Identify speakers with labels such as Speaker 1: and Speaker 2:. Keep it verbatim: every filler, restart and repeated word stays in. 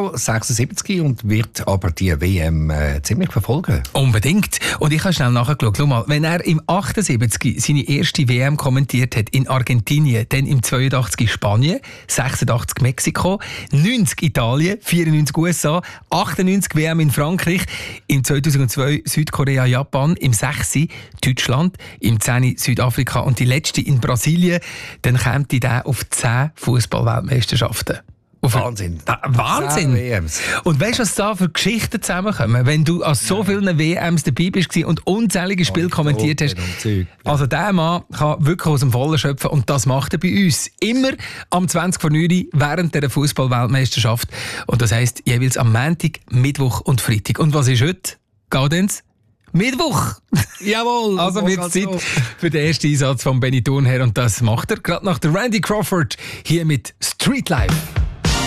Speaker 1: schon sechsundsiebzig und wird aber die W M äh, ziemlich verfolgen.
Speaker 2: Unbedingt. Und ich habe schnell nachgeschaut. Schau mal, wenn er im achtundsiebzig seine erste W M kommentiert hat in Argentinien, dann im zweiundachtzig in Spanien, sechsundachtzig Mexiko, neunzig Italien, vierundneunzig U S A, achtundneunzig W M in Frankreich, im zweitausendzwei Südkorea, Japan, im sechs Deutschland, im zehn Südafrika und die letzte in Brasilien, dann käme der auf zehn Fußball-Weltmeisterschaften.
Speaker 1: Wahnsinn.
Speaker 2: Da, Wahnsinn!
Speaker 1: W Ms.
Speaker 2: Und weißt du, was da für Geschichten zusammenkommen, wenn du an so vielen W Ms dabei bist und unzählige Spiele und kommentiert hast?
Speaker 1: Zeug, ja.
Speaker 2: Also der Mann kann wirklich aus dem Vollen schöpfen und das macht er bei uns. Immer am zwanzig vor neun während der Fußball-Weltmeisterschaft. Und das heisst jeweils am Montag, Mittwoch und Freitag. Und was ist heute? Gaudenz? Mittwoch!
Speaker 1: Jawohl!
Speaker 2: Also wird es Zeit für den ersten Einsatz von Benny Thurnherr und das macht er gerade nach der Randy Crawford hier mit Street Life.